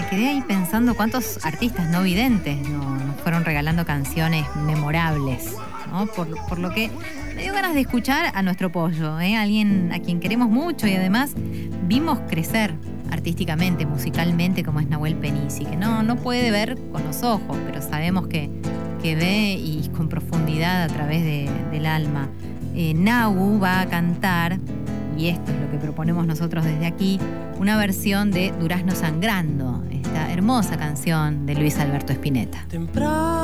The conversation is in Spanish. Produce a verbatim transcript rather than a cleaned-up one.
quedé ahí pensando cuántos artistas no videntes no- nos fueron regalando canciones memorables, ¿no? Por, por lo que me dio ganas de escuchar a nuestro pollo, ¿eh? Alguien a quien queremos mucho y además vimos crecer artísticamente, musicalmente, como es Nahuel Penisi, que no, no puede ver con los ojos, pero sabemos que, que ve y con profundidad a través de- del alma. Eh, Nahu va a cantar, y esto es lo que proponemos nosotros desde aquí, una versión de Durazno Sangrando, esta hermosa canción de Luis Alberto Spinetta. Temprano